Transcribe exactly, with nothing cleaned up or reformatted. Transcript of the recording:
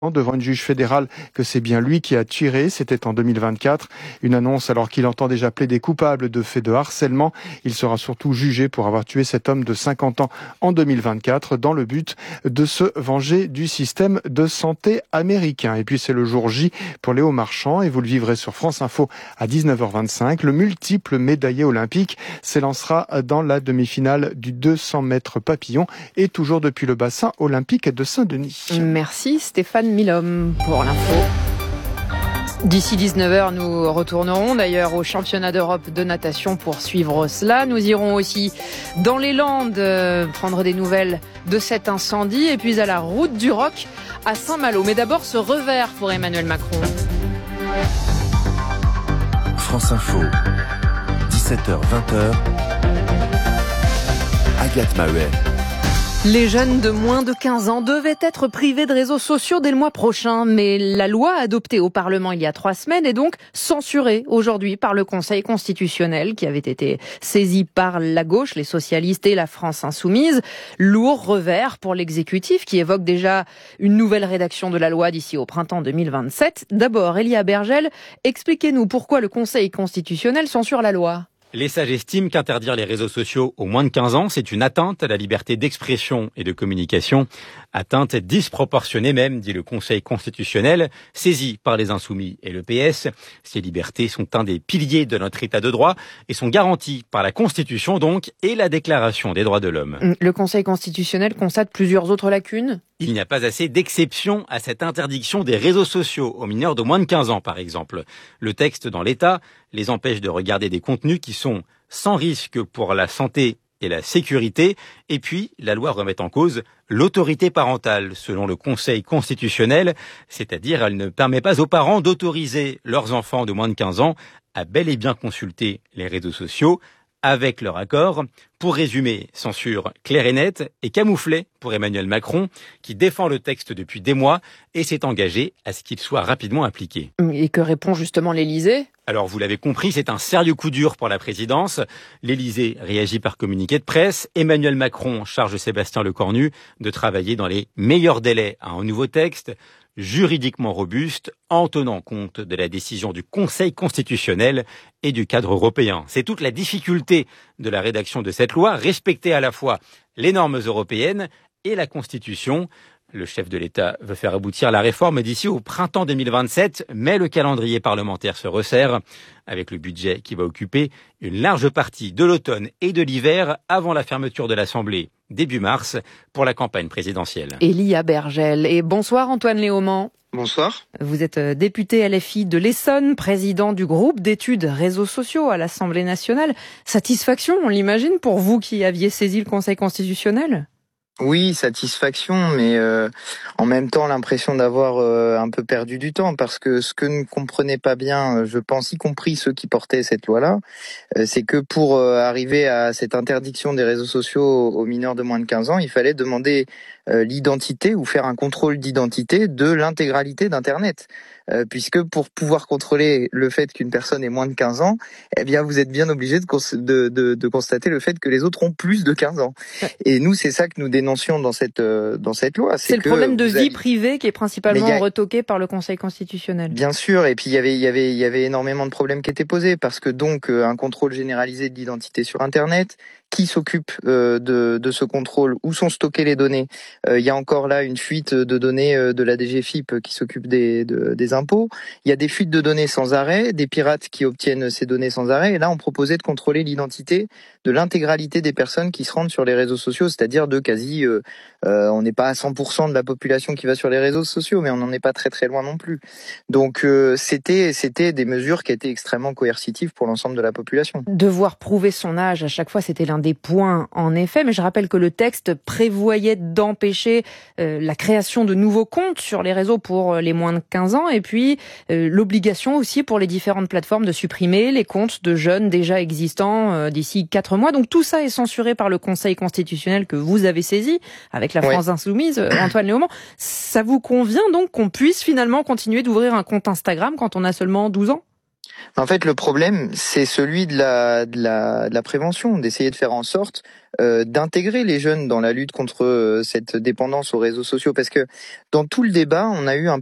devant une juge fédérale que c'est bien lui qui a tiré. C'était en deux mille vingt-quatre. Une annonce alors qu'il entend déjà plaider coupable de faits de harcèlement. Il sera surtout jugé pour avoir tué cet homme de cinquante ans en deux mille vingt-quatre dans le but de se venger du système de santé américain. Et puis c'est le jour J pour Léo Marchand et vous le vivrez sur France Info à dix-neuf heures vingt-cinq. Le multiple médaillé olympique s'élancera dans la demi-finale du deux cents mètres papillon et toujours depuis le bassin olympique de Saint-Denis. Merci Stéphane Milhomme pour l'info. D'ici dix-neuf heures, nous retournerons d'ailleurs au championnat d'Europe de natation pour suivre cela. Nous irons aussi dans les Landes euh, prendre des nouvelles de cet incendie et puis à la route du Roc à Saint-Malo. Mais d'abord ce revers pour Emmanuel Macron. France Info, dix-sept heures vingt. Agathe Maheuet. Les jeunes de moins de quinze ans devaient être privés de réseaux sociaux dès le mois prochain, mais la loi adoptée au Parlement il y a trois semaines est donc censurée aujourd'hui par le Conseil constitutionnel qui avait été saisi par la gauche, les socialistes et la France insoumise. Lourd revers pour l'exécutif qui évoque déjà une nouvelle rédaction de la loi d'ici au printemps deux mille vingt-sept. D'abord, Elia Bergel, expliquez-nous pourquoi le Conseil constitutionnel censure la loi. Les sages estiment qu'interdire les réseaux sociaux aux moins de quinze ans, c'est une atteinte à la liberté d'expression et de communication. Atteinte disproportionnée même, dit le Conseil constitutionnel, saisi par les Insoumis et le P S. Ces libertés sont un des piliers de notre État de droit et sont garanties par la Constitution donc et la Déclaration des droits de l'homme. Le Conseil constitutionnel constate plusieurs autres lacunes. Il n'y a pas assez d'exceptions à cette interdiction des réseaux sociaux aux mineurs de moins de quinze ans, par exemple. Le texte dans l'État les empêche de regarder des contenus qui sont sans risque pour la santé et la sécurité. Et puis, la loi remet en cause l'autorité parentale, selon le Conseil constitutionnel, c'est-à-dire elle ne permet pas aux parents d'autoriser leurs enfants de moins de quinze ans à bel et bien consulter les réseaux sociaux avec leur accord. Pour résumer, censure claire et nette et camouflée pour Emmanuel Macron, qui défend le texte depuis des mois et s'est engagé à ce qu'il soit rapidement appliqué. Et que répond justement l'Élysée ? Alors, vous l'avez compris, c'est un sérieux coup dur pour la présidence. L'Élysée réagit par communiqué de presse. Emmanuel Macron charge Sébastien Lecornu de travailler dans les meilleurs délais à un nouveau texte juridiquement robuste en tenant compte de la décision du Conseil constitutionnel et du cadre européen. C'est toute la difficulté de la rédaction de cette loi, respecter à la fois les normes européennes et la Constitution. Le chef de l'État veut faire aboutir la réforme d'ici au printemps deux mille vingt-sept, mais le calendrier parlementaire se resserre avec le budget qui va occuper une large partie de l'automne et de l'hiver avant la fermeture de l'Assemblée début mars pour la campagne présidentielle. Elia Bergel. Et bonsoir Antoine Léaumont. Bonsoir. Vous êtes député L F I de l'Essonne, président du groupe d'études réseaux sociaux à l'Assemblée nationale. Satisfaction, on l'imagine, pour vous qui aviez saisi le Conseil constitutionnel ? Oui, satisfaction, mais euh, en même temps l'impression d'avoir euh, un peu perdu du temps, parce que ce que ne comprenaient pas bien, je pense, y compris ceux qui portaient cette loi-là, euh, c'est que pour euh, arriver à cette interdiction des réseaux sociaux aux mineurs de moins de quinze ans, il fallait demander euh, l'identité ou faire un contrôle d'identité de l'intégralité d'Internet. Euh, puisque pour pouvoir contrôler le fait qu'une personne ait moins de quinze ans, eh bien vous êtes bien obligé de, cons- de, de, de constater le fait que les autres ont plus de quinze ans. Et nous, c'est ça que nous dénoncions dans cette, euh, dans cette loi. C'est, c'est le que problème de vie avez... privée qui est principalement a... retoqué par le Conseil constitutionnel. Bien sûr, et puis il y avait, il y avait, il y avait énormément de problèmes qui étaient posés, parce que donc euh, un contrôle généralisé de l'identité sur Internet, qui s'occupe euh, de, de ce contrôle, où sont stockées les données. Euh, il y a encore là une fuite de données euh, de la D G F I P qui s'occupe des, de, des impôts. Il y a des fuites de données sans arrêt, des pirates qui obtiennent ces données sans arrêt. Et là, on proposait de contrôler l'identité de l'intégralité des personnes qui se rendent sur les réseaux sociaux, c'est-à-dire de quasi... Euh, euh, on n'est pas à cent pour cent de la population qui va sur les réseaux sociaux, mais on n'en est pas très très loin non plus. Donc euh, c'était, c'était des mesures qui étaient extrêmement coercitives pour l'ensemble de la population. Devoir prouver son âge, à chaque fois, c'était l'un des points, en effet. Mais je rappelle que le texte prévoyait d'empêcher euh, la création de nouveaux comptes sur les réseaux pour les moins de quinze ans, et puis euh, l'obligation aussi pour les différentes plateformes de supprimer les comptes de jeunes déjà existants euh, d'ici quatre mois. Donc tout ça est censuré par le Conseil constitutionnel que vous avez saisi avec la France ouais. insoumise, euh, Antoine Léaumont. Ça vous convient donc qu'on puisse finalement continuer d'ouvrir un compte Instagram quand on a seulement douze ans ? En fait, le problème, c'est celui de la, de la, de la prévention, d'essayer de faire en sorte euh, d'intégrer les jeunes dans la lutte contre euh, cette dépendance aux réseaux sociaux. Parce que dans tout le débat, on a eu un